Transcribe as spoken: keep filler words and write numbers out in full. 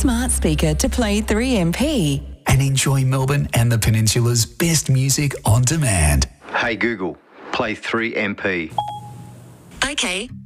smart speaker to play three M P. And enjoy Melbourne and the Peninsula's best music on demand. Hey Google, play three M P. Okay.